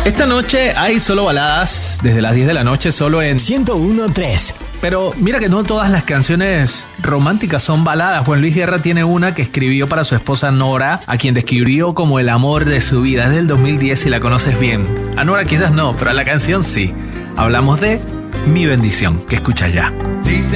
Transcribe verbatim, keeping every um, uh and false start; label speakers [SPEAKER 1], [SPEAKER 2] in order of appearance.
[SPEAKER 1] Esta noche hay solo baladas desde las diez de la noche, solo en
[SPEAKER 2] ciento uno punto tres.
[SPEAKER 1] Pero mira que no todas las canciones románticas son baladas. Juan Luis Guerra tiene una que escribió para su esposa Nora, a quien describió como el amor de su vida. Es del dos mil diez y la conoces bien. A Nora quizás no, pero a la canción sí. Hablamos de Mi Bendición, que escuchas ya.